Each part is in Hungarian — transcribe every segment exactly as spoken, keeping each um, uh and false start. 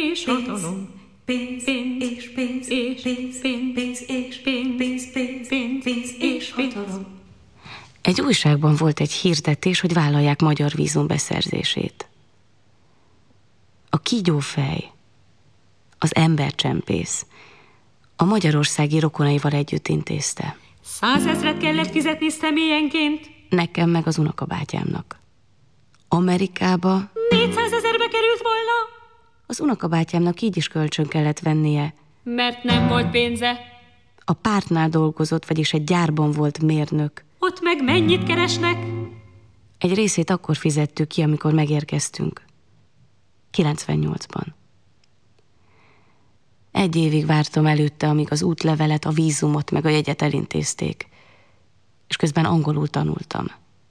és hatalom. Pénz, és pénz, és pénz, pénz, és pénz, pénz, pénz, pénz, és hatalom. Egy újságban volt egy hirdetés, hogy vállalják magyar vízum beszerzését. A kígyófej, az embercsempész a magyarországi rokonaival együtt intézte. Százezret kellett fizetni személyenként. Nekem meg az unokabátyámnak. Amerikába négyszázezerbe került volna. Az unokabátyámnak így is kölcsön kellett vennie. Mert nem volt pénze. A pártnál dolgozott, vagyis egy gyárban volt mérnök. Ott meg mennyit keresnek? Egy részét akkor fizettük ki, amikor megérkeztünk. kilencvennyolcban. Egy évig vártam előtte, amíg az útlevelet, a vízumot meg a jegyet elintézték. És közben angolul tanultam.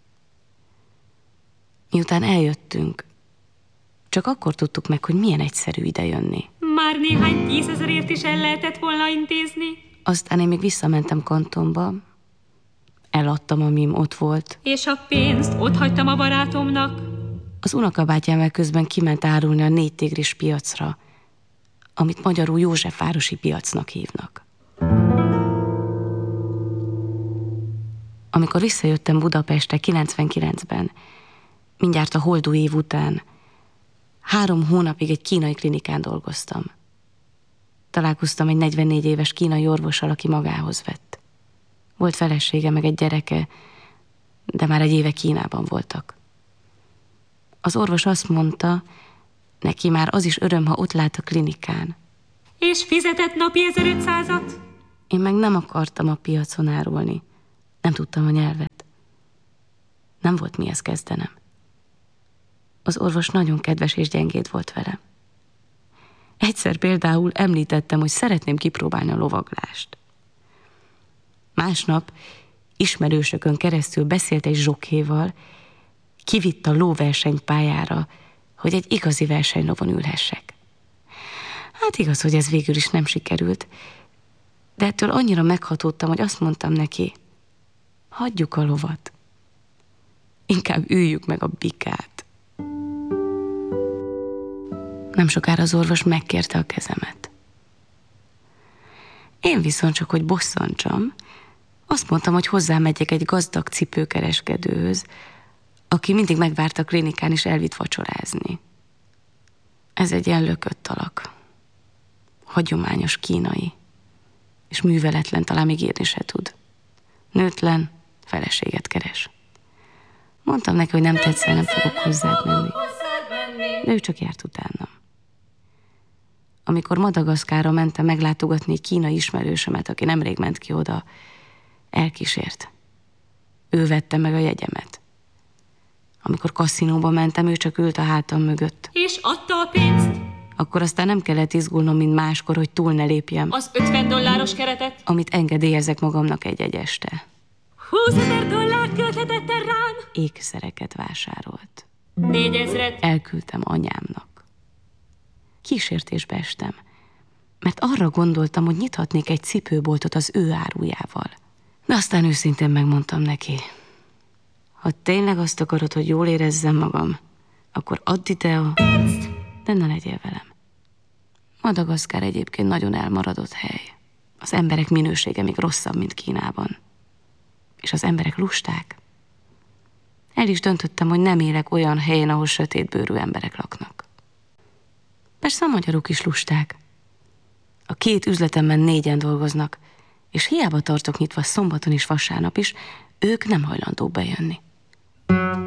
Miután eljöttünk, csak akkor tudtuk meg, hogy milyen egyszerű idejönni. Már néhány tízezerért is el lehetett volna intézni. Aztán én még visszamentem kantonba, eladtam, amim ott volt. És a pénzt ott hagytam a barátomnak. Az unokabátyám közben kiment árulni a Négy Tigris piacra, amit magyarul Józsefvárosi piacnak hívnak. Amikor visszajöttem Budapestre kilencvenkilencben, mindjárt a holdú év után, három hónapig egy kínai klinikán dolgoztam. Találkoztam egy negyvennégy éves kínai orvossal, aki magához vett. Volt felesége, meg egy gyereke, de már egy éve Kínában voltak. Az orvos azt mondta, neki már az is öröm, ha ott lát a klinikán. És fizetett napi ezerötszázat? Én meg nem akartam a piacon árulni. Nem tudtam a nyelvet. Nem volt mihez kezdenem. Az orvos nagyon kedves és gyengéd volt vele. Egyszer például említettem, hogy szeretném kipróbálni a lovaglást. Másnap ismerősökön keresztül beszélt egy zsokéval, kivitt a lóversenypályára, hogy egy igazi versenylovon ülhessek. Hát igaz, hogy ez végül is nem sikerült, de ettől annyira meghatódtam, hogy azt mondtam neki, hagyjuk a lovat, inkább üljük meg a bikát. Nem sokára az orvos megkérte a kezemet. Én viszont csak, hogy bosszantsam, azt mondtam, hogy hozzámegyek egy gazdag cipőkereskedőhöz, aki mindig megvárt a klinikán és elvitt vacsorázni. Ez egy ilyen lökött alak. Hagyományos kínai. És műveletlen, talán még írni se tud. Nőtlen, feleséget keres. Mondtam neki, hogy nem tetszel, nem fogok hozzád menni. De ő csak járt utánam. Amikor Madagaszkárra mentem meglátogatni egy kínai ismerősömet, aki nemrég ment ki oda, elkísért. Ő vette meg a jegyemet. Amikor kaszinóba mentem, ő csak ült a hátam mögött. És adta a pénzt? Akkor aztán nem kellett izgulnom, mint máskor, hogy túl ne lépjem. Az ötven dolláros keretet? Amit engedélyezek magamnak egy-egy este. húszezer dollárt költhetett el rám? Ékszereket vásárolt. Négyezret? Elküldtem anyámnak. Kísértésbe estem, mert arra gondoltam, hogy nyithatnék egy cipőboltot az ő árujával. De aztán őszintén megmondtam neki, ha tényleg azt akarod, hogy jól érezzem magam, akkor add ide a... Pénzt! De ne legyél velem. Madagaszkár egyébként nagyon elmaradott hely. Az emberek minősége még rosszabb, mint Kínában. És az emberek lusták. El is döntöttem, hogy nem élek olyan helyen, ahol sötétbőrű emberek laknak. Persze a magyarok is lusták. A két üzletemben négyen dolgoznak, és hiába tartok nyitva szombaton és vasárnap is, ők nem hajlandók bejönni.